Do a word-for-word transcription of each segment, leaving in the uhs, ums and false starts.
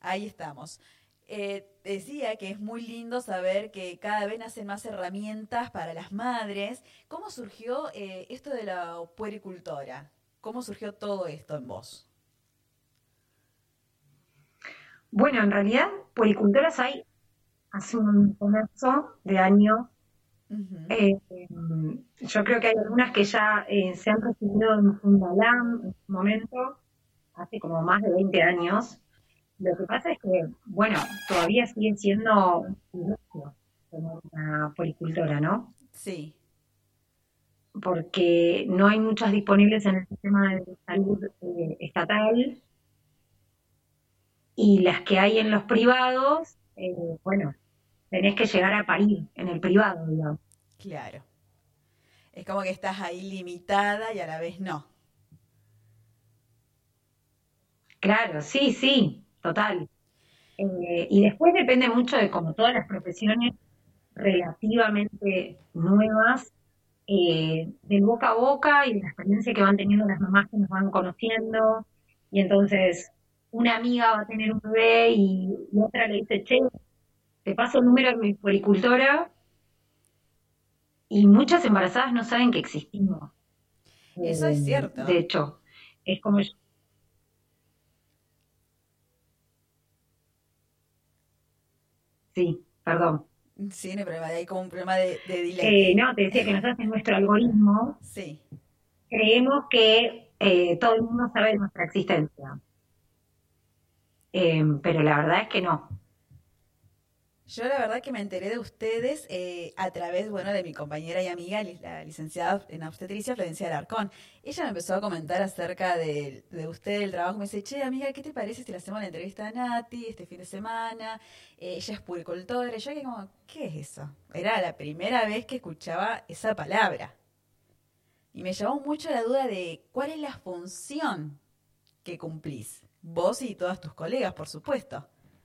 Ahí estamos. Eh, decía que es muy lindo saber que cada vez nacen más herramientas para las madres. ¿Cómo surgió eh, esto de la puericultora? ¿Cómo surgió todo esto en vos? Bueno, en realidad, puericultoras hay hace un comienzo de años. Ujú. Eh, yo creo que hay algunas que ya eh, se han recibido en Fundalam en su momento, hace como más de veinte años. Lo que pasa es que, bueno, todavía sigue siendo un privilegio tener una puericultora, ¿no? Sí, Porque no hay muchas disponibles en el sistema de salud eh, estatal y las que hay en los privados, eh, bueno, tenés que llegar a parir en el privado, digamos. claro. Es como que estás ahí limitada y a la vez no. Claro, sí, sí, total. Eh, y después depende mucho de como todas las profesiones relativamente nuevas, eh, del boca a boca y de la experiencia que van teniendo las mamás que nos van conociendo. Y entonces una amiga va a tener un bebé y, y otra le dice, che, te paso el número de mi puericultora y muchas embarazadas no saben que existimos. Eso es Eh, de cierto. hecho, es como, sí, perdón. Sí, no hay problema. Hay como un problema de, de delay. Eh, no, te decía que nosotros en nuestro algoritmo Sí. creemos que eh, todo el mundo sabe de nuestra existencia. Eh, pero la verdad es que no. Yo la verdad que me enteré de ustedes eh, a través, bueno, de mi compañera y amiga, li- la licenciada en obstetricia, Florencia Alarcón. Ella me empezó a comentar acerca de, de usted, del trabajo. Me dice, che, amiga, ¿qué te parece si le hacemos la entrevista a Nati este fin de semana? Eh, ella es puricultora. Y yo que como, ¿qué es eso? Era la primera vez que escuchaba esa palabra. Y me llamó mucho la duda de cuál es la función que cumplís. Vos y todas tus colegas, por supuesto.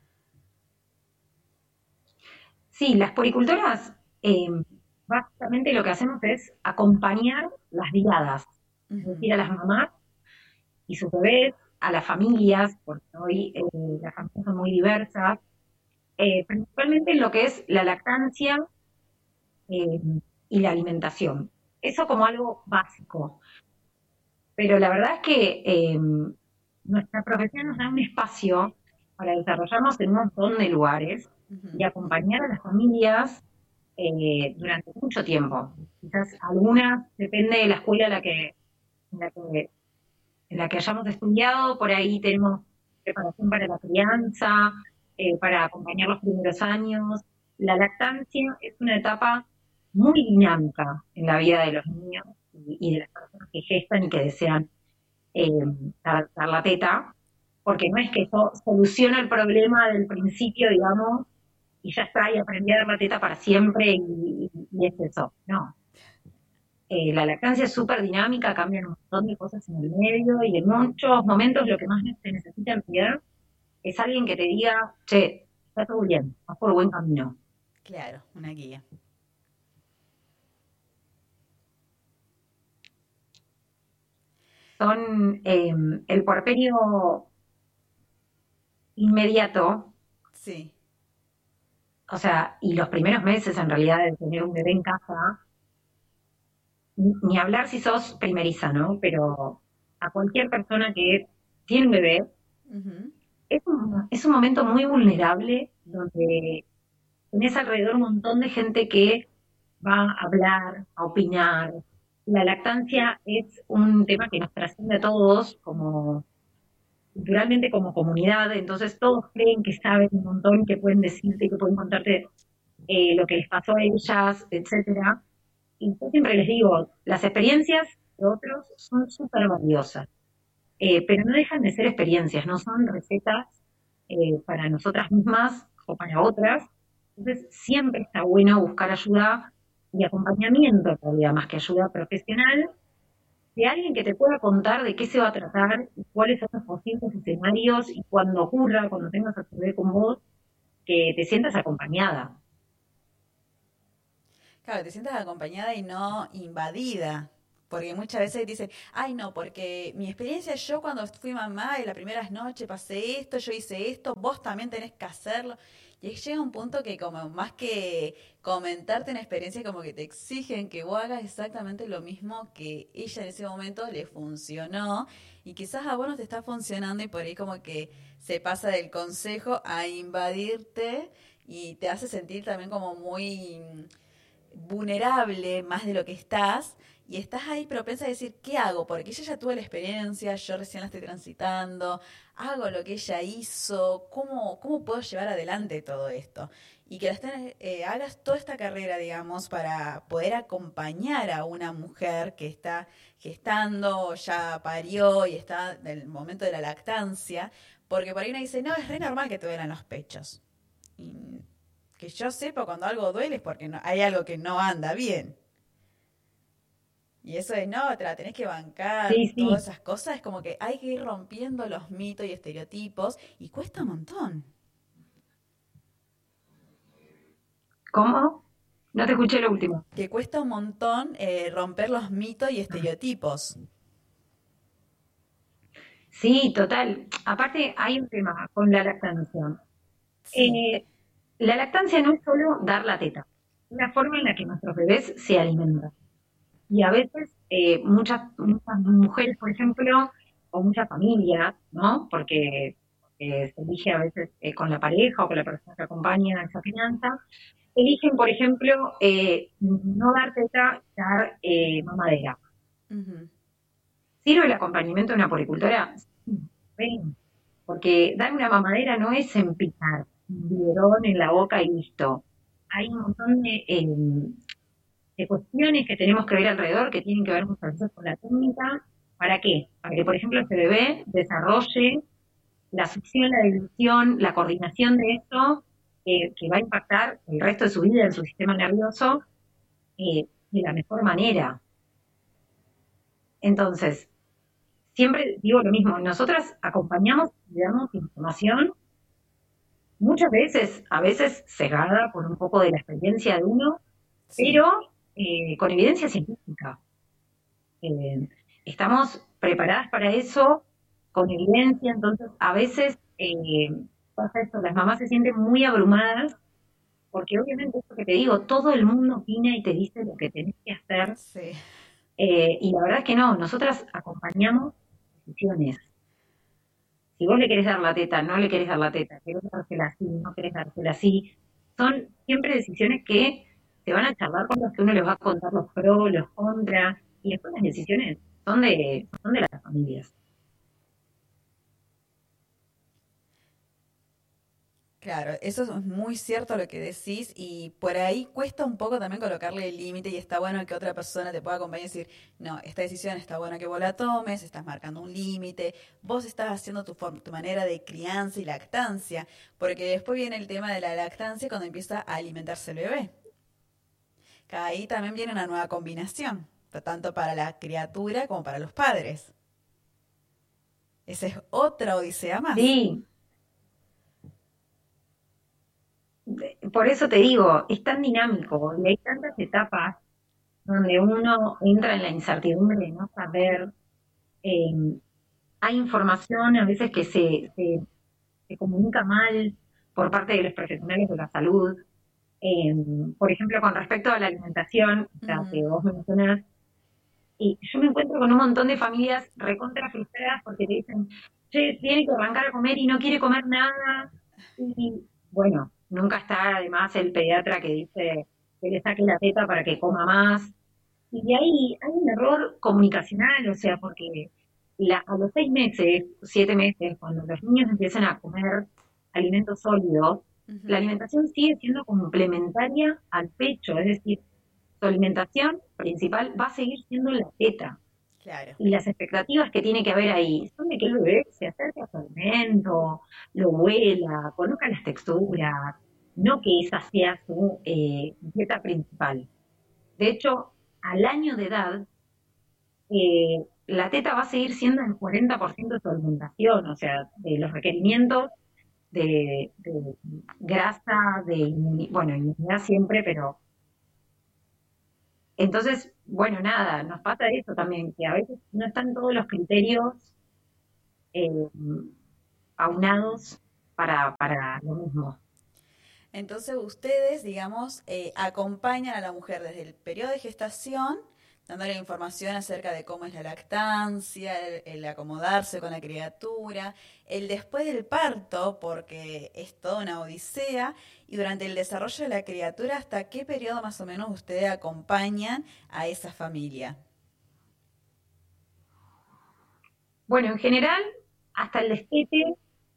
Sí, las poricultoras, eh, básicamente lo que hacemos es acompañar las diadas, es Ujú. decir, a las mamás y sus bebés, a las familias, porque hoy eh, las familias son muy diversas, eh, principalmente en lo que es la lactancia eh, y la alimentación. Eso como algo básico. Pero la verdad es que eh, nuestra profesión nos da un espacio para desarrollarnos en un montón de lugares y Ujú. acompañar a las familias eh, durante mucho tiempo. Quizás algunas, depende de la escuela en la que, en la que, en la que hayamos estudiado, por ahí tenemos preparación para la crianza, eh, para acompañar los primeros años. La lactancia es una etapa muy dinámica en la vida de los niños y, y de las personas que gestan y que desean eh, dar, dar la teta, porque no es que eso soluciona el problema del principio, digamos, y ya está, y aprendí a dar la teta para siempre y, y, y es eso. No. Eh, la lactancia es súper dinámica, cambian un montón de cosas en el medio y en muchos momentos lo que más se necesita en realidad es alguien que te diga, che, está todo bien, vas por buen camino. Claro, una guía. Son eh, el puerperio inmediato, Sí. o sea, y los primeros meses en realidad de tener un bebé en casa, ni hablar si sos primeriza, ¿no? Pero a cualquier persona que tiene un bebé, Ujú. es un, es un momento muy vulnerable donde tenés alrededor un montón de gente que va a hablar, a opinar. La lactancia es un tema que nos trasciende a todos como culturalmente como comunidad, entonces todos creen que saben un montón, que pueden decirte, que pueden contarte eh, lo que les pasó a ellas, etcétera. Y yo siempre les digo, las experiencias de otros son súper valiosas, eh, pero no dejan de ser experiencias, no son recetas eh, para nosotras mismas o para otras. Entonces, siempre está bueno buscar ayuda y acompañamiento, en realidad, más que ayuda profesional, de alguien que te pueda contar de qué se va a tratar y cuáles son los posibles escenarios y cuando ocurra, cuando tengas a tu bebé con vos, que te sientas acompañada. Claro, te sientas acompañada y no invadida. Porque muchas veces dicen, ay no, porque mi experiencia yo cuando fui mamá en las primeras noches pasé esto, yo hice esto, vos también tenés que hacerlo. Y llega un punto que como más que comentarte una experiencia, como que te exigen que vos hagas exactamente lo mismo que ella en ese momento le funcionó. Y quizás a vos no te está funcionando y por ahí como que se pasa del consejo a invadirte y te hace sentir también como muy vulnerable más de lo que estás y estás ahí propensa a decir, ¿qué hago? Porque ella ya tuvo la experiencia, yo recién la estoy transitando, hago lo que ella hizo, ¿cómo, cómo puedo llevar adelante todo esto? Y que la estén, eh, hagas toda esta carrera, digamos, para poder acompañar a una mujer que está gestando, ya parió y está en el momento de la lactancia, porque por ahí uno dice, no, es re normal que te duelan los pechos. Y que yo sepa cuando algo duele es porque no, hay algo que no anda bien. Y eso de no, te la tenés que bancar, Sí, todas sí. esas cosas, es como que hay que ir rompiendo los mitos y estereotipos y cuesta un montón. ¿Cómo? No te escuché lo último. Que cuesta un montón eh, romper los mitos y estereotipos. Sí, total. Aparte, hay un tema con la lactancia. Sí. Eh, la lactancia no es solo dar la teta, es la forma en la que nuestros bebés se alimentan. Y a veces eh, muchas, muchas mujeres, por ejemplo, o muchas familias, ¿no? Porque eh, se elige a veces eh, con la pareja o con la persona que acompaña a esa crianza, eligen, por ejemplo, eh, no dar teta, dar eh, mamadera. Ujú. ¿Sirve el acompañamiento de una poricultora? Sí, ven, porque dar una mamadera no es empezar un biberón en la boca y listo. Hay un montón de, eh, de cuestiones que tenemos que ver alrededor que tienen que ver muchas veces con la técnica. ¿Para qué? Para que, por ejemplo, ese bebé desarrolle la succión, la dilución, la coordinación de esto, eh, que va a impactar el resto de su vida en su sistema nervioso eh, de la mejor manera. Entonces, siempre digo lo mismo, nosotras acompañamos y damos información, muchas veces, a veces cegada por un poco de la experiencia de uno, Sí. pero eh, con evidencia científica. Eh, Estamos preparadas para eso, con evidencia, entonces a veces eh, pasa esto, las mamás se sienten muy abrumadas, porque obviamente esto que te digo, todo el mundo opina y te dice lo que tenés que hacer, Sí. eh, y la verdad es que no, nosotras acompañamos decisiones. Si vos le querés dar la teta, no le querés dar la teta, querés dársela así, no querés dársela así, son siempre decisiones que se van a charlar con los que uno les va a contar los pros, los contras, y después las decisiones son de, son de las familias. Claro, eso es muy cierto lo que decís y por ahí cuesta un poco también colocarle el límite y está bueno que otra persona te pueda acompañar y decir, no, esta decisión está bueno que vos la tomes, estás marcando un límite, vos estás haciendo tu, forma, tu manera de crianza y lactancia, porque después viene el tema de la lactancia cuando empieza a alimentarse el bebé. Que ahí también viene una nueva combinación, tanto para la criatura como para los padres. Esa es otra odisea más. Sí, de- por eso te digo, es tan dinámico y hay tantas etapas donde uno entra en la incertidumbre de no saber. eh, Hay información a veces que se, se, se comunica mal por parte de los profesionales de la salud. Eh, por ejemplo, con respecto a la alimentación, o sea, Ujú. que vos mencionás, y yo me encuentro con un montón de familias recontra frustradas porque te dicen, che, tiene que arrancar a comer y no quiere comer nada. Y bueno, nunca está además el pediatra que dice que le saque la teta para que coma más. Y de ahí hay un error comunicacional, o sea, porque la- a los seis meses, siete meses, cuando los niños empiezan a comer alimentos sólidos, la Ujú. alimentación sigue siendo complementaria al pecho, es decir, su alimentación principal va a seguir siendo la teta. Claro. Y las expectativas que tiene que haber ahí son de que el bebé se acerque a su alimento, lo huela, conozca las texturas, no que esa sea su eh, dieta principal. De hecho, al año de edad, eh, la teta va a seguir siendo el cuarenta por ciento de su alimentación, o sea, de los requerimientos de, de grasa, de inmuni- bueno, inmunidad siempre, pero Entonces, bueno, nada, nos pasa eso también, que a veces no están todos los criterios eh, aunados para, para lo mismo. Entonces ustedes, digamos, eh, acompañan a la mujer desde el periodo de gestación, dándole información acerca de cómo es la lactancia, el, el acomodarse con la criatura, el después del parto, porque es toda una odisea, y durante el desarrollo de la criatura, ¿hasta qué periodo más o menos ustedes acompañan a esa familia? Bueno, en general, hasta el destete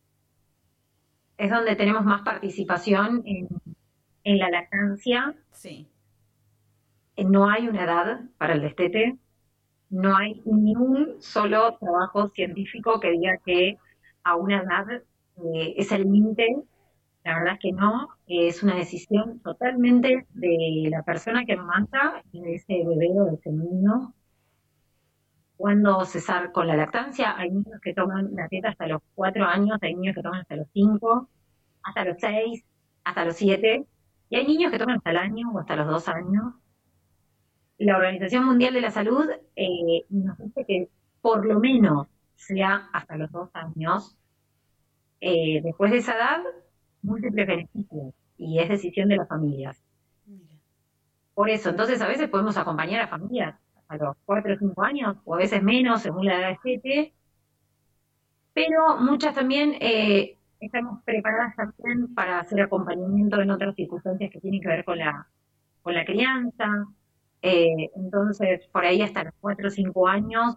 es donde tenemos más participación en, en la lactancia. Sí, Eh, No hay una edad para el destete, no hay ni un solo trabajo científico que diga que a una edad eh, es el límite. La verdad es que no, es una decisión totalmente de la persona que amamanta y de ese bebé o de ese niño. Cuando cesar con la lactancia, hay niños que toman la teta hasta los cuatro años, hay niños que toman hasta los cinco, hasta los seis, hasta los siete, y hay niños que toman hasta el año o hasta los dos años. La Organización Mundial de la Salud eh, nos dice que por lo menos sea hasta los dos años. Eh, después de esa edad, múltiples beneficios y es decisión de las familias. mira. Por eso, entonces a veces podemos acompañar a familias a los cuatro o cinco años, o a veces menos, según la edad de siete, pero muchas también eh, estamos preparadas también para hacer acompañamiento en otras circunstancias que tienen que ver con la, con la crianza. Eh, entonces, por ahí hasta los cuatro o cinco años,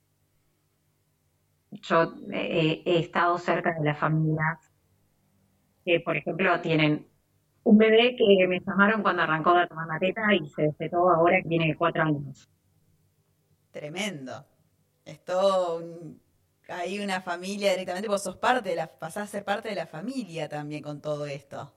yo eh, he estado cerca de las familias que, por ejemplo, tienen un bebé que me llamaron cuando arrancó a tomar la teta y se destetó ahora que tiene cuatro años. Tremendo. Es todo un- hay una familia directamente, vos sos parte de la, pasás a ser parte de la familia también con todo esto.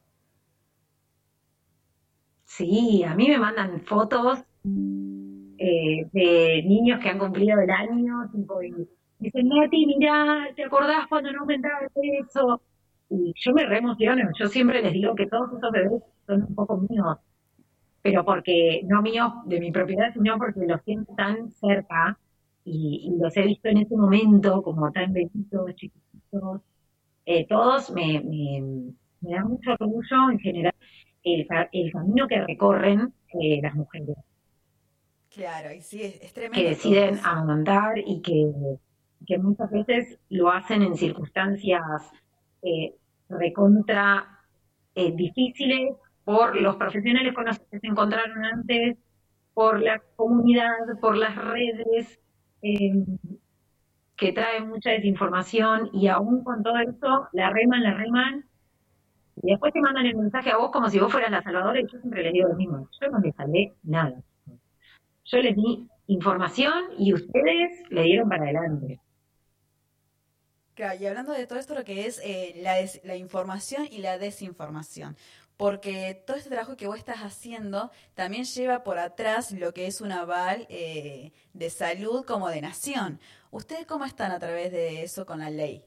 Sí, a mí me mandan fotos eh, de niños que han cumplido el año, tipo, y dicen, Nati, mirá, ¿te acordás cuando no aumentaba el peso? Y yo me re emociono, yo siempre les digo que todos esos bebés son un poco míos, pero porque, no míos de mi propiedad, sino porque los siento tan cerca y, y los he visto en ese momento como tan bebitos, chiquititos, eh, todos me, me, me da mucho orgullo en general el, ca- el camino que recorren eh, las mujeres Claro, y sí, es, es que tremendo todo deciden eso. amamantar y que, que muchas veces lo hacen en circunstancias eh, recontra eh, difíciles por los profesionales con los que se encontraron antes, por la comunidad, por las redes, eh, que traen mucha desinformación y aún con todo eso la reman, la reman y después te mandan el mensaje a vos como si vos fueras la salvadora y yo siempre les digo lo mismo, yo no les salvé nada. Yo les di información y ustedes le dieron para adelante. Claro, y hablando de todo esto, lo que es eh, la, des- la información y la desinformación, porque todo este trabajo que vos estás haciendo también lleva por atrás lo que es un aval eh, de salud como de nación. ¿Ustedes cómo están a través de eso con la ley?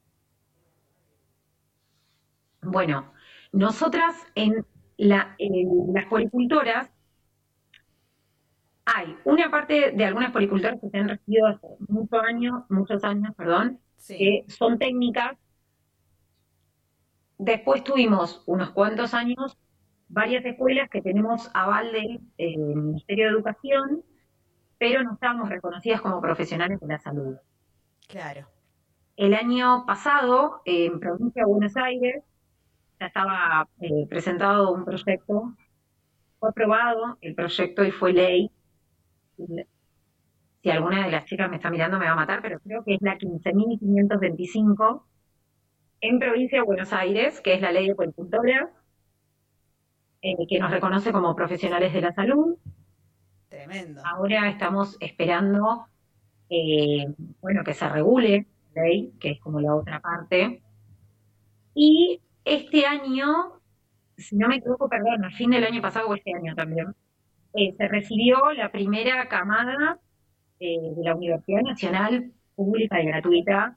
Bueno, nosotras en, la, en las policultoras hay una parte de algunas policultoras que se han recibido hace muchos años, muchos años, perdón, Sí, que son técnicas. Después tuvimos unos cuantos años varias escuelas que tenemos aval del eh, Ministerio de Educación, pero no estábamos reconocidas como profesionales de la salud. claro. El año pasado, en provincia de Buenos Aires, ya estaba eh, presentado un proyecto, fue aprobado el proyecto y fue ley. Si alguna de las chicas me está mirando me va a matar, pero creo que es la quince mil quinientos veinticinco en provincia de Buenos Aires, que es la ley de policultora, eh, que nos reconoce como profesionales de la salud. Tremendo. Ahora estamos esperando, eh, bueno, que se regule la ley, que es como la otra parte. Y este año, si no me equivoco, perdón, a fin del año pasado o este año también, eh, se recibió la primera camada eh, de la Universidad Nacional Pública y Gratuita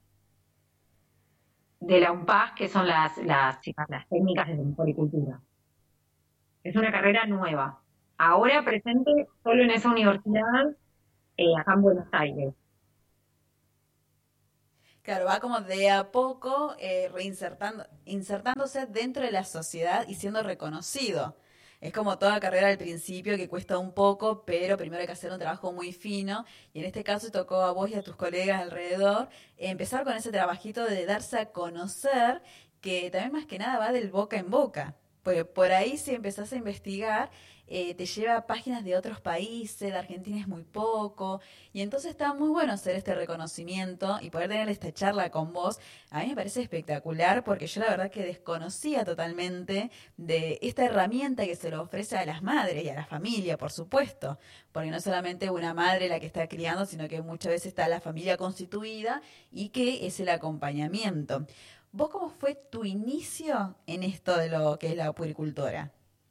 de la UNPAS, que son las, las chicas, las técnicas de policultura. Es una carrera nueva. Ahora presente solo en esa universidad, eh, acá en Buenos Aires. Claro, va como de a poco eh, reinsertando, insertándose dentro de la sociedad y siendo reconocido. Es como toda carrera al principio que cuesta un poco, pero primero hay que hacer un trabajo muy fino. Y en este caso tocó a vos y a tus colegas alrededor empezar con ese trabajito de darse a conocer, que también más que nada va del boca en boca. Pues por ahí si empezás a investigar, eh, te lleva a páginas de otros países, de Argentina es muy poco, y entonces está muy bueno hacer este reconocimiento y poder tener esta charla con vos. A mí me parece espectacular porque yo la verdad que desconocía totalmente de esta herramienta que se le ofrece a las madres y a la familia, por supuesto. Porque no es solamente una madre la que está criando, sino que muchas veces está la familia constituida y que es el acompañamiento. ¿Vos cómo fue tu inicio en esto de lo que es la puericultora?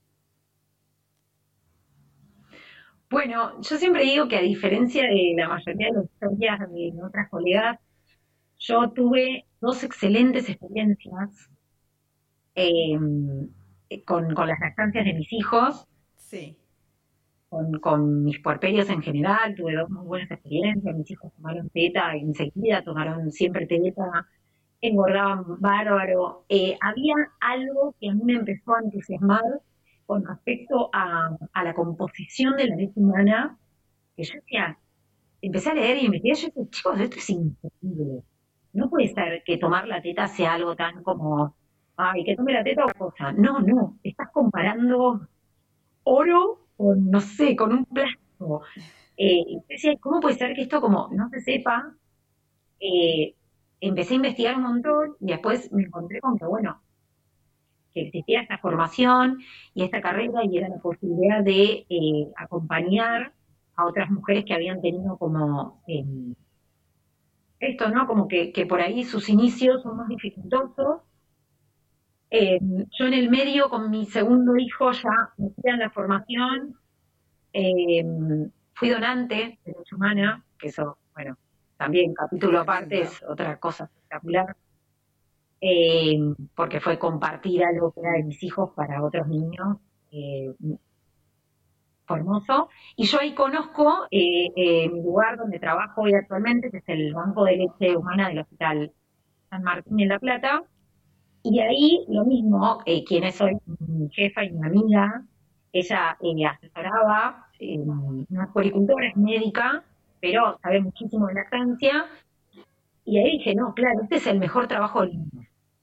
Bueno, yo siempre digo que a diferencia de la mayoría de las historias de otras colegas, yo tuve dos excelentes experiencias eh, con, con las lactancias de mis hijos, Sí. con, con mis puerperios en general, tuve dos muy buenas experiencias, mis hijos tomaron teta enseguida, tomaron siempre teta, engordaban bárbaro. Eh, había algo que a mí me empezó a entusiasmar con respecto a, a la composición de la leche humana, que yo decía, empecé a leer y investigar, yo decía, chicos, esto es increíble. No puede ser que tomar la teta sea algo tan como, ay, que tome la teta o cosa. No, no, estás comparando oro con, no sé, con un plástico. Eh, y decía, ¿cómo puede ser que esto como no se sepa? Eh, Empecé a investigar un montón y después me encontré con que, bueno, que existía esta formación y esta carrera y era la posibilidad de eh, acompañar a otras mujeres que habían tenido como eh, esto, ¿no? Como que, que por ahí sus inicios son más dificultosos. Eh, yo en el medio, con mi segundo hijo, ya metida en la formación, eh, fui donante de leche humana, que eso, bueno, también capítulo aparte Tremendo. es otra cosa espectacular, eh, porque fue compartir algo que era de mis hijos para otros niños, eh, fue hermoso. Y yo ahí conozco eh, eh, mi lugar donde trabajo hoy actualmente, que es el Banco de Leche Humana del Hospital San Martín en La Plata. Y ahí lo mismo, eh, quien es hoy mi jefa y mi amiga, ella eh, asesoraba, eh, no es puericultora, es médica, pero sabe muchísimo de lactancia. Y ahí dije, no, claro, este es el mejor trabajo del mundo.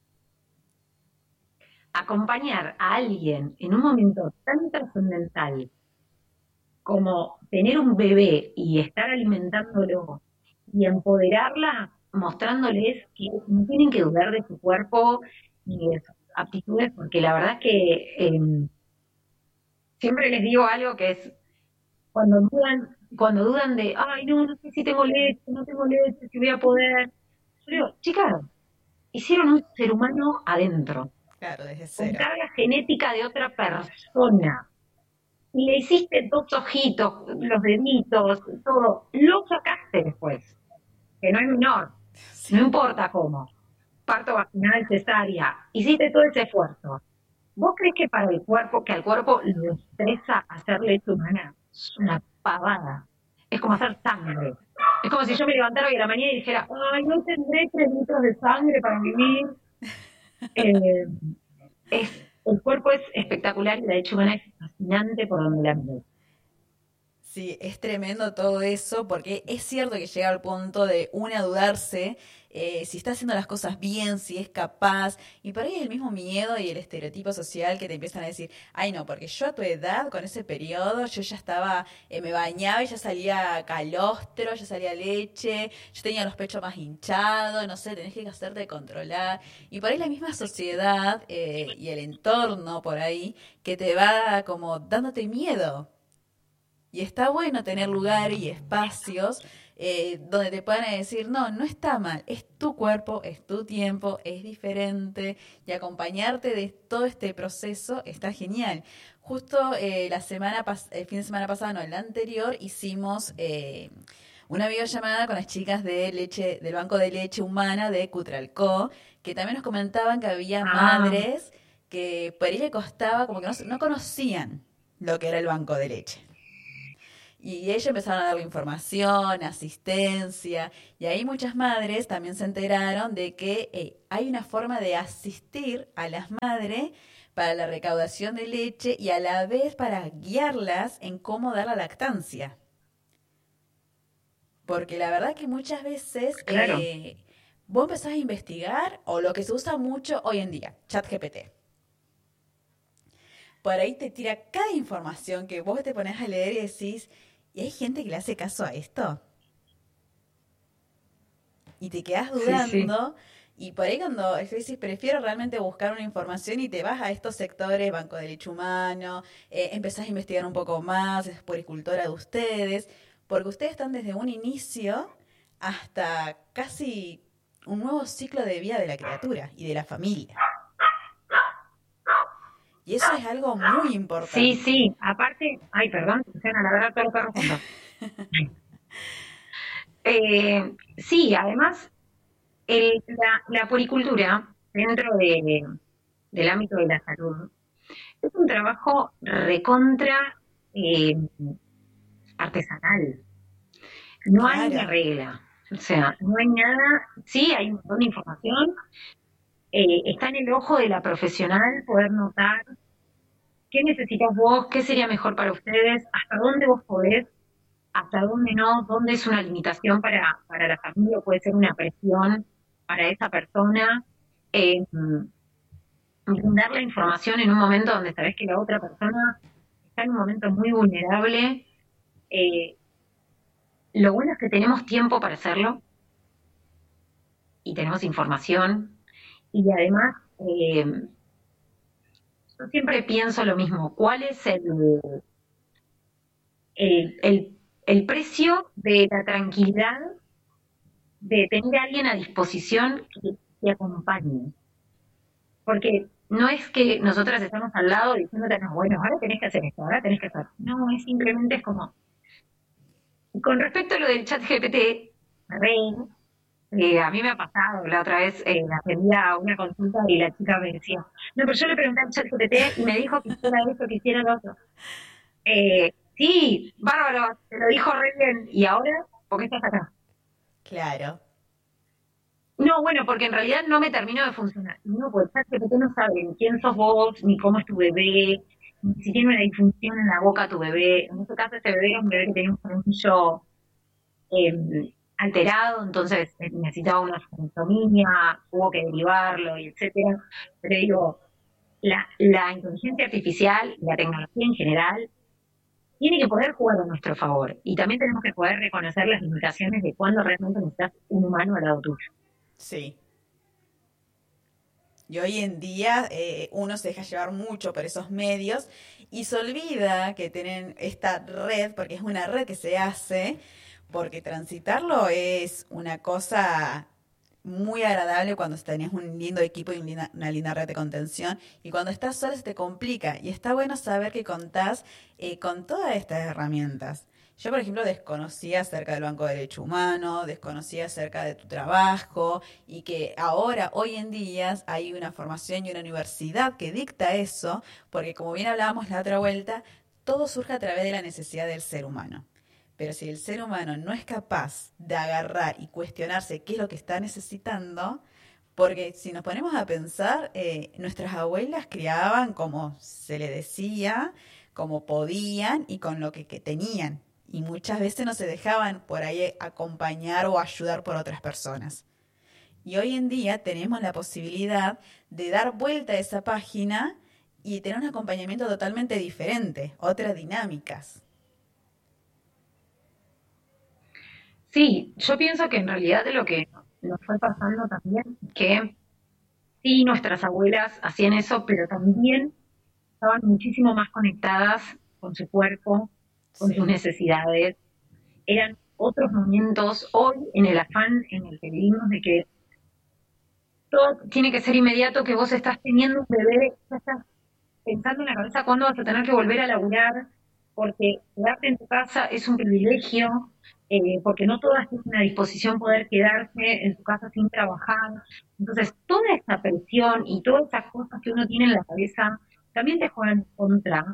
Acompañar a alguien en un momento tan trascendental como tener un bebé y estar alimentándolo y empoderarla, mostrándoles que no tienen que dudar de su cuerpo ni de sus aptitudes, porque la verdad es que eh, siempre les digo algo que es cuando dudan, cuando dudan de, ay, no, no sé si tengo leche, no tengo leche, si voy a poder. Yo digo, chicas, hicieron un ser humano adentro, Claro, desde con cero. carga genética de otra persona. Y le hiciste dos ojitos, los deditos, todo. Lo sacaste después, que no es menor, no Sí. importa cómo. Parto vaginal, cesárea, hiciste todo ese esfuerzo. ¿Vos crees que para el cuerpo, que al cuerpo lo estresa hacer leche humana? Es una pavada. Es como hacer sangre. Es como si yo me levantara hoy a la mañana y dijera, ay, no tendré tres litros de sangre para vivir. Eh, es, el cuerpo es espectacular y la leche humana es fascinante por donde la mires. Sí, es tremendo todo eso, porque es cierto que llega al punto de una dudarse eh, si está haciendo las cosas bien, si es capaz, y por ahí es el mismo miedo y el estereotipo social que te empiezan a decir, ay no, porque yo a tu edad, con ese periodo, yo ya estaba, eh, me bañaba y ya salía calostro, ya salía leche, yo tenía los pechos más hinchados, no sé, tenés que hacerte controlar, y por ahí la misma sociedad eh, y el entorno por ahí que te va como dándote miedo. Y está bueno tener lugares y espacios eh, donde te puedan decir, no, no está mal, es tu cuerpo, es tu tiempo, es diferente y acompañarte de todo este proceso está genial. Justo eh, la semana pas el fin de semana pasado, no, el anterior, hicimos eh, una videollamada con las chicas de leche, del Banco de Leche Humana de Cutralcó, que también nos comentaban que había Ah, madres que por ahí le costaba, como que no, no conocían. lo que era el banco de leche. Y ellos empezaron a darle información, asistencia, y ahí muchas madres también se enteraron de que eh, hay una forma de asistir a las madres para la recaudación de leche y a la vez para guiarlas en cómo dar la lactancia. Porque la verdad que muchas veces Claro, eh, vos empezás a investigar o lo que se usa mucho hoy en día, ChatGPT. Por ahí te tira cada información que vos te pones a leer y decís, ¿y hay gente que le hace caso a esto? Y te quedas sí, sí. dudando. Y por ahí cuando decís, prefiero realmente buscar una información y te vas a estos sectores, Banco de Leche Humano, eh, empezás a investigar un poco más, es puricultora de ustedes, porque ustedes están desde un inicio hasta casi un nuevo ciclo de vida de la criatura y de la familia. Y eso es algo muy Sí, importante. sí. Aparte, ay, perdón, Luciana, la verdad, todos los perros juntos. Eh, sí, además, el- la, la puericultura dentro de, del ámbito de la salud es un trabajo recontra eh, artesanal. No hay una Claro. regla. O sea, no hay nada. Sí, hay un montón de información. Eh, está en el ojo de la profesional poder notar qué necesitas vos, qué sería mejor para ustedes, hasta dónde vos podés, hasta dónde no, dónde es una limitación para, para la familia, o puede ser una presión para esa persona. Eh, Brindar la información en un momento donde sabés que la otra persona está en un momento muy vulnerable. Eh, lo bueno es que tenemos tiempo para hacerlo y tenemos información. Y además, eh, yo siempre pienso lo mismo, ¿cuál es el, el, el, el precio de la tranquilidad de tener a alguien a disposición que te acompañe? Porque no es que nosotras estamos al lado diciéndote, no, bueno, ahora tenés que hacer esto, ahora tenés que hacer. No, es simplemente es como, con respecto a lo del chat G P T, eh, a mí me ha pasado, la otra vez eh, atendía una consulta y la chica me decía, no, pero yo le pregunté al chat G P T y me dijo que hiciera esto, que hiciera lo otro. Eh, sí, bárbaro, te lo dijo re bien. ¿Y ahora? ¿Por qué estás acá? Claro. No, bueno, porque en realidad no me terminó de funcionar. No, porque el ChatGPT no sabe ni quién sos vos, ni cómo es tu bebé, ni si tiene una disfunción en la boca tu bebé. En este caso, este bebé era un bebé que tenía un frenillo eh, alterado, entonces eh, necesitaba una frenectomía, hubo que derivarlo, y etcétera. Pero digo, la, la inteligencia artificial, la tecnología en general, tiene que poder jugar a nuestro favor. Y también tenemos que poder reconocer las limitaciones de cuando realmente necesitas un humano al lado tuyo. Sí. Y hoy en día eh, uno se deja llevar mucho por esos medios y se olvida que tienen esta red, porque es una red que se hace, porque transitarlo es una cosa muy agradable cuando tenés un lindo equipo y un linda- una linda red de contención. Y cuando estás sola se te complica. Y está bueno saber que contás eh, con todas estas herramientas. Yo, por ejemplo, desconocía acerca del Banco de Derecho Humano, desconocía acerca de tu trabajo y que ahora, hoy en día, hay una formación y una universidad que dicta eso, porque como bien hablábamos la otra vuelta, todo surge a través de la necesidad del ser humano. Pero si el ser humano no es capaz de agarrar y cuestionarse qué es lo que está necesitando, porque si nos ponemos a pensar, eh, nuestras abuelas criaban como se le decía, como podían y con lo que, que tenían. Y muchas veces no se dejaban por ahí acompañar o ayudar por otras personas. Y hoy en día tenemos la posibilidad de dar vuelta a esa página y tener un acompañamiento totalmente diferente, otras dinámicas. Sí, yo pienso que en realidad de lo que nos fue pasando también, que sí, nuestras abuelas hacían eso, pero también estaban muchísimo más conectadas con su cuerpo, con sus Sí. necesidades. Eran otros momentos hoy en el afán en el que vivimos de que todo tiene que ser inmediato, que vos estás teniendo un bebé, ya estás pensando en la cabeza cuándo vas a tener que volver a laburar, porque quedarte en tu casa es un privilegio, eh, porque no todas tienen a disposición poder quedarse en su casa sin trabajar. Entonces, toda esta presión y todas esas cosas que uno tiene en la cabeza también te juegan en contra.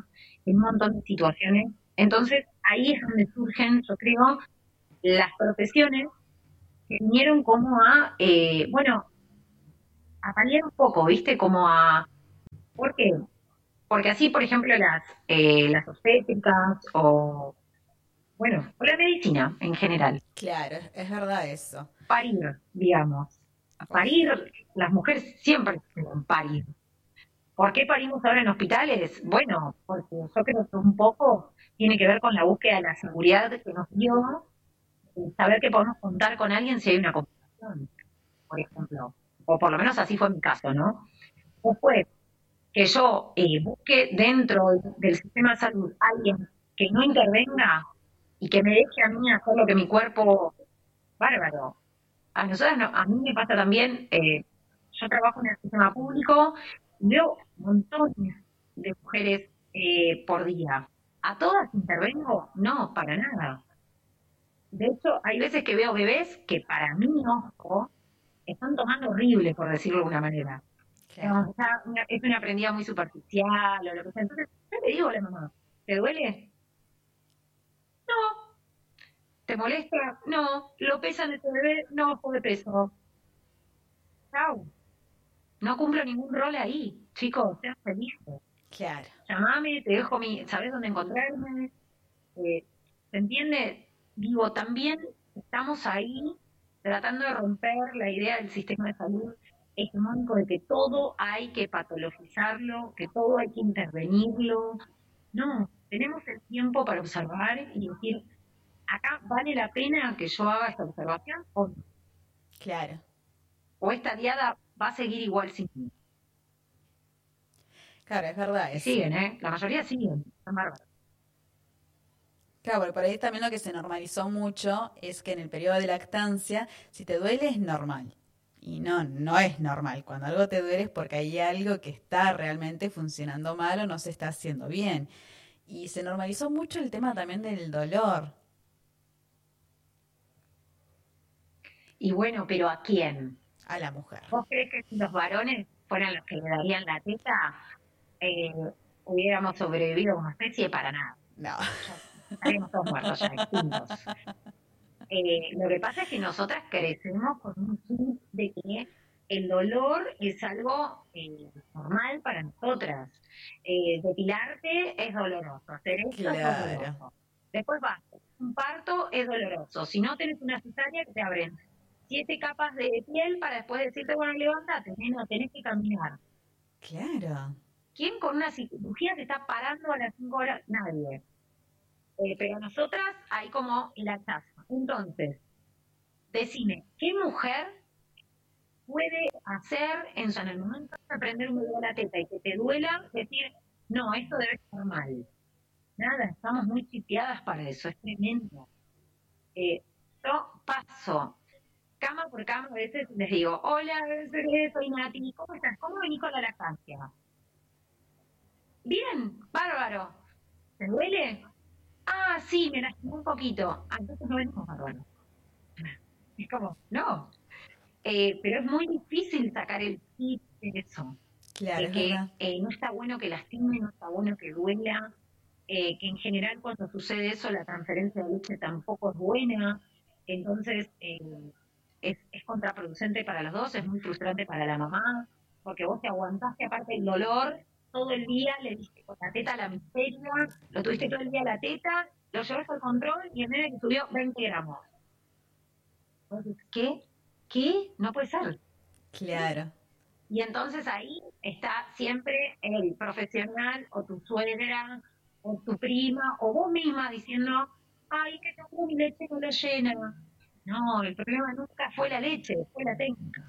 en un montón de situaciones. Entonces, ahí es donde surgen, yo creo, las profesiones que vinieron como a, eh, bueno, a paliar un poco, ¿viste? Como a, ¿por qué? Porque así, por ejemplo, las, eh, las obstétricas o, bueno, o la medicina en general, Claro, es, es verdad eso. parir, digamos. Uf, Parir, las mujeres siempre quieren parir. ¿Por qué parimos ahora en hospitales? Bueno, porque yo creo que un poco tiene que ver con la búsqueda de la seguridad que nos dio, eh, saber que podemos contar con alguien si hay una complicación, por ejemplo. O por lo menos así fue mi caso, ¿no? Después, que yo eh, busque dentro del sistema de salud alguien que no intervenga y que me deje a mí hacer lo que mi cuerpo, bárbaro. A nosotros, no- a mí me pasa también, eh, yo trabajo en el sistema público, y veo montones de mujeres eh, por día. ¿A todas intervengo? No, para nada. De hecho, hay veces que veo bebés que para mí, ojo, están tomando horrible, por decirlo de alguna manera. claro. No, ya una- es una prendida muy superficial o lo que sea. Entonces, yo le digo a la mamá, ¿te duele? No. ¿Te molesta? No. ¿Lo pesan ese bebé? No, bajó de peso. Chau. No cumplo ningún rol ahí. Chicos, sean felices. Claro. Llamame, te dejo mi, ¿sabés dónde encontrarme? Eh, ¿Se entiende? Digo, también estamos ahí tratando de romper la idea del sistema de salud hegemónico de que todo hay que patologizarlo, que todo hay que intervenirlo. No, tenemos el tiempo para observar y decir, acá vale la pena que yo haga esta observación o no. Claro. O esta diada va a seguir igual sin mí. Claro, es verdad Y eso. siguen, ¿eh? La mayoría siguen. Están bárbaros. Claro, porque por ahí también lo que se normalizó mucho es que en el periodo de lactancia, si te duele es normal. Y no, no es normal. Cuando algo te duele es porque hay algo que está realmente funcionando mal o no se está haciendo bien. Y se normalizó mucho el tema también del dolor Y bueno, pero ¿a quién? a la mujer. ¿Vos crees que si los varones fueran los que le darían la teta, eh, hubiéramos sobrevivido como especie? Para nada. No, Ya estaríamos todos muertos ya, extintos. Eh, lo que pasa es que nosotras crecemos con un chip de que el dolor es algo eh, normal para nosotras. Eh, depilarte es doloroso, hacer esto es claro, doloroso. Después vas, un parto es doloroso. Si no tenés una cesárea, que te abren siete capas de piel para después decirte, bueno, levántate, nena, tenés que caminar. claro, ¿Quién con una cirugía se está parando a las cinco horas? Nadie. Eh, pero nosotras hay como el hachazo. Entonces, decime, ¿qué mujer puede hacer en, en el momento de prender un bebé a la teta y que te duela, decir, no, esto debe estar mal? Nada, estamos muy chipeadas para eso, es tremendo. Eh, yo paso cama por cama, a veces les digo, hola, soy Nati, ¿cómo estás? ¿Cómo venís con la lactancia? Bien, bárbaro. ¿Te duele? Ah, sí, me lastimó un poquito. Ah, entonces no venimos bárbaro. Es como, no. Eh, pero es muy difícil sacar el chip de eso, claro, de es que verdad. eh, no está bueno que lastime, no está bueno que duela, eh, que en general cuando sucede eso la transferencia de leche tampoco es buena, entonces eh, es, es contraproducente para los dos, es muy frustrante para la mamá, porque vos te aguantaste aparte el dolor, todo el día le diste con la teta a la miseria, lo tuviste todo el día a la teta, lo llevaste al control y en vez de que subió veinte gramos. Entonces, ¿qué? ¿Qué? No puede ser. Claro, Y entonces ahí está siempre el profesional o tu suegra o tu prima o vos misma diciendo, ay, que tengo mi leche no lo llena. No, el problema nunca fue la leche, fue la técnica.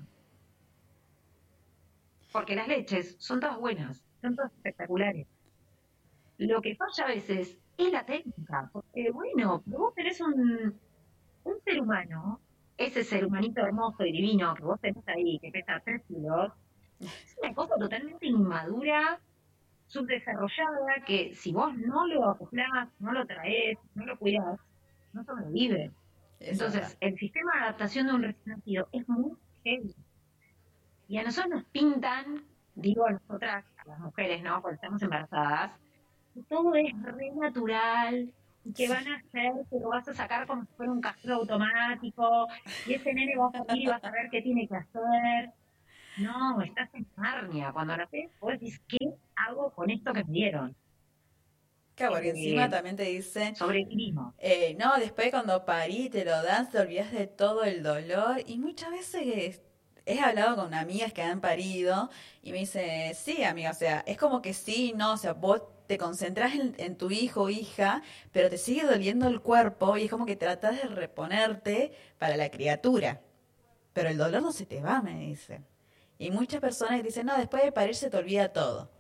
Porque las leches son todas buenas, son todas espectaculares. Lo que falla a veces es la técnica. Porque bueno, vos tenés un, un ser humano, ese ser humanito hermoso y divino que vos tenés ahí, que pesa tres kilos, es una cosa totalmente inmadura, subdesarrollada, que si vos no lo acoplás, no lo traes, no lo cuidás, no sobrevive. es verdad. Entonces, el sistema de adaptación de un recién nacido es muy heavy. Y a nosotros nos pintan, digo a nosotras, a las mujeres, ¿no? Cuando estamos embarazadas, que todo es re natural y que van a hacer, que lo vas a sacar como si fuera un cajero automático y ese nene va a salir y va a saber qué tiene que hacer. No, estás en Narnia. Cuando naces, vos decís, ¿qué hago con esto que me dieron? Claro, porque encima Eh, también te dicen, Sobrevivimos. eh, no, después cuando parí te lo dan, te olvidas de todo el dolor. Y muchas veces he hablado con amigas que han parido y me dice, sí, amiga, o sea, es como que sí, no, o sea, vos te concentras en, en tu hijo o hija, pero te sigue doliendo el cuerpo y es como que tratas de reponerte para la criatura. Pero el dolor no se te va, me dice. Y muchas personas dicen, no, después de parir se te olvida todo.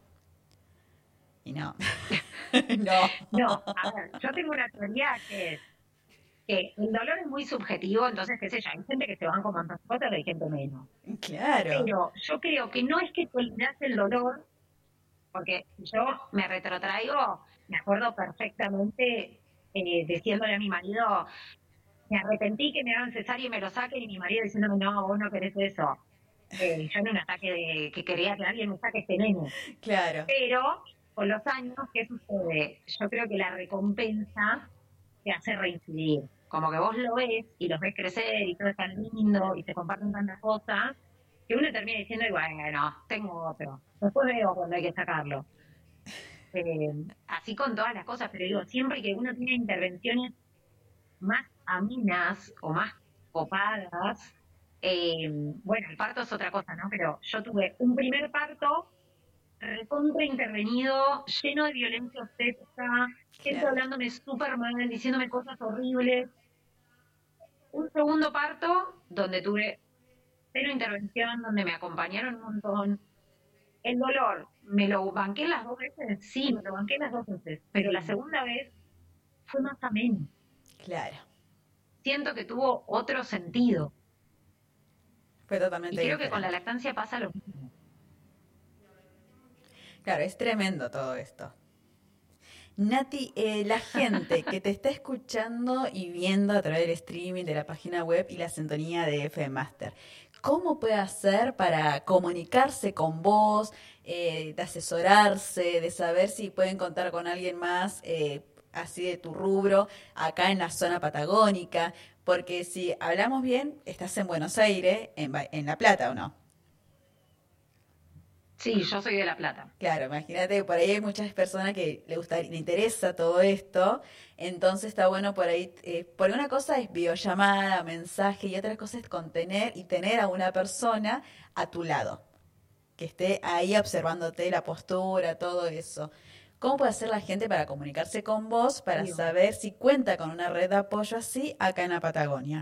Y no, no. No, a ver, yo tengo una teoría que es que el dolor es muy subjetivo, entonces, qué sé yo, hay gente que se van con tantas cosas y hay gente menos. Claro, Pero yo creo que no es que te olvidas el dolor, porque yo me retrotraigo, me acuerdo perfectamente eh, diciéndole a mi marido, me arrepentí que me hagan cesárea y me lo saquen, y mi marido diciéndome, no, vos no querés eso. Eh, yo en un ataque de que quería que alguien me saque este nene. claro. Pero con los años, ¿qué sucede? Yo creo que la recompensa te hace reincidir. Como que vos lo ves y los ves crecer y todo es tan lindo y se comparten tantas cosas, que uno termina diciendo, y bueno, tengo otro. Después veo cuando hay que sacarlo. Eh, Así con todas las cosas, pero digo, siempre que uno tiene intervenciones más aminas o más copadas, eh, bueno, el parto es otra cosa, ¿no? Pero yo tuve un primer parto recontra intervenido, lleno de violencia obstétrica, gente Claro. hablándome súper mal, diciéndome cosas horribles. Un segundo parto donde tuve cero intervención, donde me acompañaron un montón. El dolor, ¿me lo banqué las dos veces? Sí, me lo banqué las dos veces, pero la Mm, segunda vez fue más ameno. claro, Siento que tuvo otro sentido. fue Y totalmente creo que con la diferente. lactancia pasa lo mismo. Claro, es tremendo todo esto. Nati, eh, la gente que te está escuchando y viendo a través del streaming de la página web y la sintonía de F M Master, ¿cómo puede hacer para comunicarse con vos, eh, de asesorarse, de saber si pueden contar con alguien más eh, así de tu rubro acá en la zona patagónica? Porque si hablamos bien, estás en Buenos Aires, en, Ba- en La Plata, ¿o no? Sí, yo soy de La Plata. Claro, imagínate que por ahí hay muchas personas que le gusta, le interesa todo esto, entonces está bueno por ahí, eh, por una cosa es videollamada, mensaje y otra cosa es contener y tener a una persona a tu lado, que esté ahí observándote la postura, todo eso. ¿Cómo puede hacer la gente para comunicarse con vos, para Digo, saber si cuenta con una red de apoyo así acá en la Patagonia?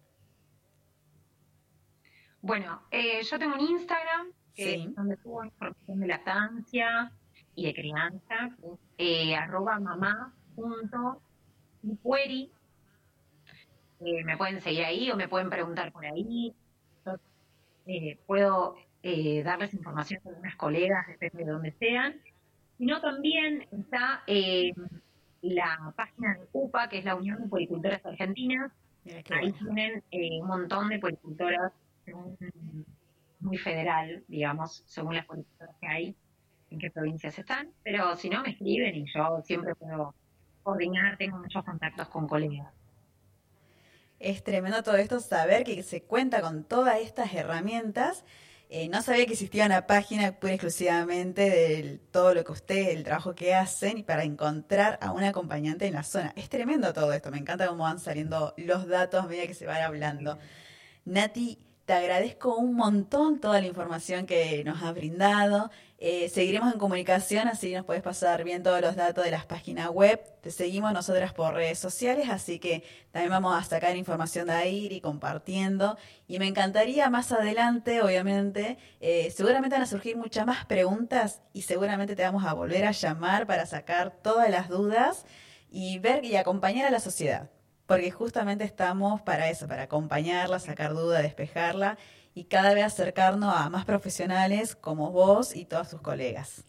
bueno, eh, yo tengo un Instagram que es Sí, donde subo información de lactancia y de crianza, que es eh, arroba mamá punto ipueri. Eh, me pueden seguir ahí o me pueden preguntar por ahí. Yo eh, puedo eh, darles información de algunas colegas, depende de dónde sean. Sino también está eh, la página de UPA, que es la Unión de Puericultoras Argentinas. mira qué Ahí bueno. tienen eh, un montón de puericultoras, según- muy federal, digamos, según las puericultoras que hay, en qué provincias están. Pero si no, me escriben y yo siempre puedo coordinar, tengo muchos contactos con colegas. Es tremendo todo esto, saber que se cuenta con todas estas herramientas. Eh, no sabía que existía una página pura y exclusivamente de todo lo que ustedes, el trabajo que hacen y para encontrar a un acompañante en la zona. Es tremendo todo esto, me encanta cómo van saliendo los datos a medida que se van hablando. Nati, te agradezco un montón toda la información que nos has brindado. Eh, seguiremos en comunicación, así nos puedes pasar bien todos los datos de las páginas web. Te seguimos nosotras por redes sociales, así que también vamos a sacar información de ahí y compartiendo. Y me encantaría más adelante, obviamente, eh, seguramente van a surgir muchas más preguntas y seguramente te vamos a volver a llamar para sacar todas las dudas y ver y acompañar a la sociedad. Porque justamente estamos para eso, para acompañarla, sacar duda, despejarla y cada vez acercarnos a más profesionales como vos y todos tus colegas.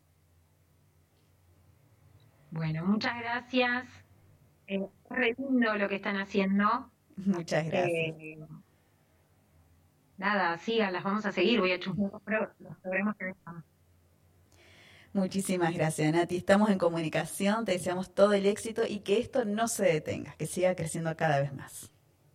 Bueno, muchas gracias. Eh, re lindo lo que están haciendo. Muchas Así gracias. que nada, sigan, las vamos a seguir. Voy a chusmear los, pro- los programas que están. Muchísimas gracias, Nati. Estamos en comunicación, te deseamos todo el éxito y que esto no se detenga, que siga creciendo cada vez más.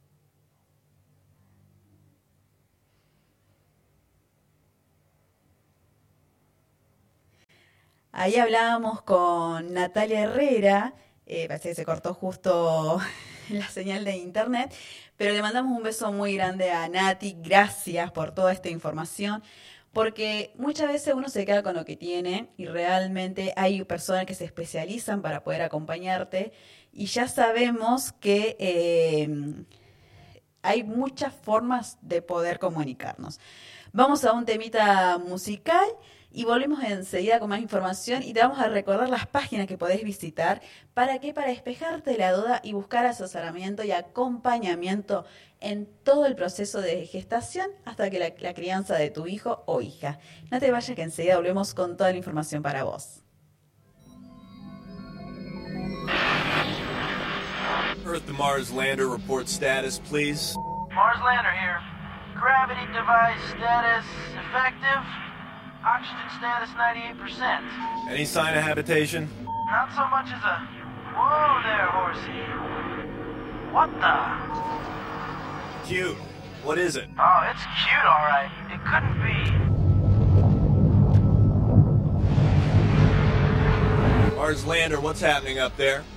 Ahí hablábamos con Natalia Herrera, eh, parece que se cortó justo la señal de internet, pero le mandamos un beso muy grande a Nati, gracias por toda esta información, porque muchas veces uno se queda con lo que tiene y realmente hay personas que se especializan para poder acompañarte y ya sabemos que eh, hay muchas formas de poder comunicarnos. Vamos a un temita musical y volvemos enseguida con más información y te vamos a recordar las páginas que podés visitar. ¿Para qué? Para despejarte la duda y buscar asesoramiento y acompañamiento en todo el proceso de gestación hasta que la, la crianza de tu hijo o hija. No te vayas que enseguida volvemos con toda la información para vos. Earth to Mars lander report status, please. Mars lander here. Gravity device status effective. Oxygen status ninety-eight percent. Any sign of habitation? Not so much as a... Whoa there, horsey. What the... Cute. What is it? Oh, it's cute, all right. It couldn't be. Mars lander, what's happening up there?